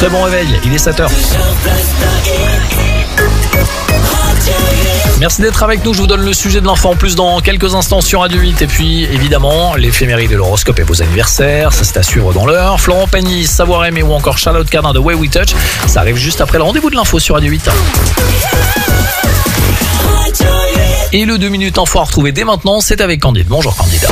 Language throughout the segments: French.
Très bon réveil, il est 7h. Merci d'être avec nous, je vous donne le sujet de l'info en plus dans quelques instants sur Radio 8 et puis évidemment l'éphéméride de l'horoscope et vos anniversaires, ça c'est à suivre dans l'heure. Florent Pagny, Savoir aimer ou encore Charlotte Cardin de Way We Touch, ça arrive juste après le rendez-vous de l'info sur Radio 8. Et le 2 minutes info à retrouver dès maintenant, c'est avec Candide. Bonjour Candide.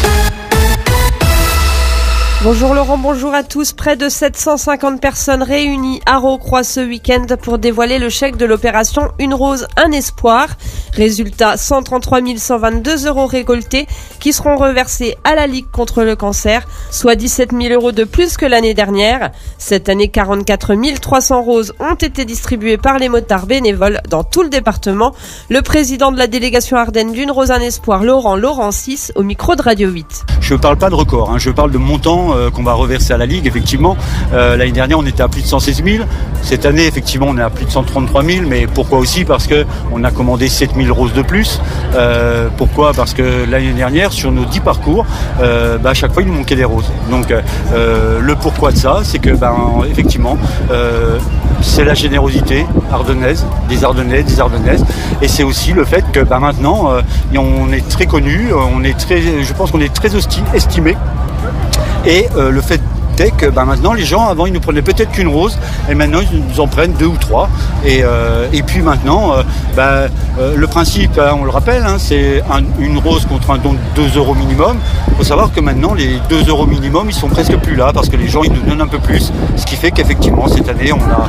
Bonjour Laurent, bonjour à tous. Près de 750 personnes réunies à Rocroi ce week-end pour dévoiler le chèque de l'opération Une Rose, un Espoir. Résultat, 133 122 € récoltés qui seront reversés à la Ligue contre le cancer, soit 17 000 € de plus que l'année dernière. Cette année, 44 300 roses ont été distribuées par les motards bénévoles dans tout le département. Le président de la délégation Ardennes d'Une Rose, un Espoir, Laurent 6, au micro de Radio 8. Je ne parle pas de record, je parle de montant qu'on va reverser à la Ligue, effectivement. L'année dernière, on était à plus de 116 000. Cette année, effectivement, on est à plus de 133 000. Mais pourquoi aussi? Parce qu'on a commandé 7 000 roses de plus. Pourquoi? Parce que l'année dernière, sur nos 10 parcours, à chaque fois, il nous manquait des roses. Donc, le pourquoi de ça, c'est que, effectivement, c'est la générosité ardennaise, des Ardennais, des Ardennaises. Et c'est aussi le fait que maintenant, on est très connus, je pense qu'on est très estimés. Et le fait est que maintenant les gens, avant ils nous prenaient peut-être qu'une rose et maintenant ils nous en prennent 2 ou 3 et puis maintenant le principe, on le rappelle, c'est une rose contre un don de 2 € minimum. Il faut savoir que maintenant les 2 € minimum ils sont presque plus là parce que les gens ils nous donnent un peu plus, ce qui fait qu'effectivement cette année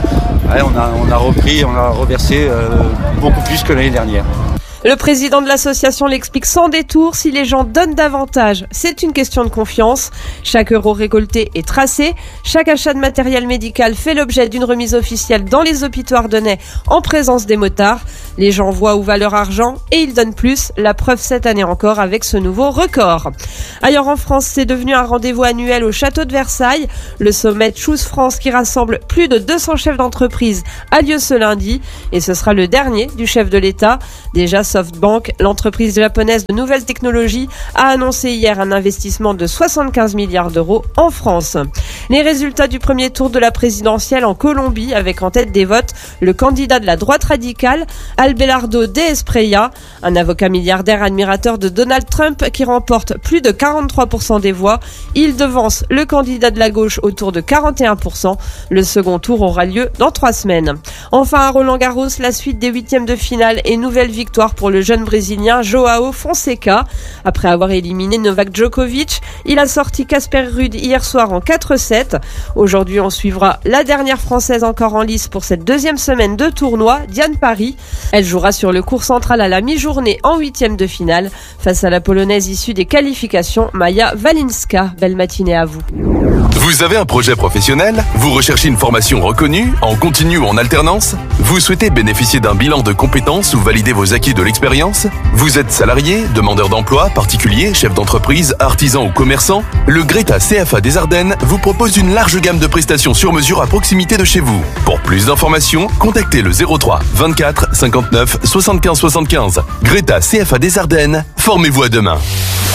on a reversé beaucoup plus que l'année dernière. Le président de l'association l'explique sans détour, si les gens donnent davantage, c'est une question de confiance. Chaque euro récolté est tracé. Chaque achat de matériel médical fait l'objet d'une remise officielle dans les hôpitaux ardennais en présence des motards. Les gens voient où va leur argent et ils donnent plus. La preuve cette année encore avec ce nouveau record. Ailleurs en France, c'est devenu un rendez-vous annuel au château de Versailles. Le sommet Choose France qui rassemble plus de 200 chefs d'entreprise a lieu ce lundi et ce sera le dernier du chef de l'État. Déjà, SoftBank, l'entreprise japonaise de nouvelles technologies, a annoncé hier un investissement de 75 milliards d'euros en France. Les résultats du premier tour de la présidentielle en Colombie, avec en tête des votes le candidat de la droite radicale, Abelardo de Espriella, un avocat milliardaire admirateur de Donald Trump qui remporte plus de 43% des voix. Il devance le candidat de la gauche autour de 41%. Le second tour aura lieu dans 3 semaines. Enfin, à Roland-Garros, la suite des 8e de finale et nouvelle victoire pour le jeune brésilien Joao Fonseca. Après avoir éliminé Novak Djokovic, il a sorti Casper Ruud hier soir en 4-7. Aujourd'hui, on suivra la dernière française encore en lice pour cette 2e semaine de tournoi, Diane Paris. Elle jouera sur le court central à la mi-journée en 8e de finale face à la polonaise issue des qualifications, Maja Walinska. Belle matinée à vous. Vous avez un projet professionnel? Vous recherchez une formation reconnue, en continu ou en alternance? Vous souhaitez bénéficier d'un bilan de compétences ou valider vos acquis de l'expérience? Vous êtes salarié, demandeur d'emploi, particulier, chef d'entreprise, artisan ou commerçant? Le Greta CFA des Ardennes vous propose une large gamme de prestations sur mesure à proximité de chez vous. Pour plus d'informations, contactez le 03 24 59 75 75. Greta CFA des Ardennes, formez-vous à demain.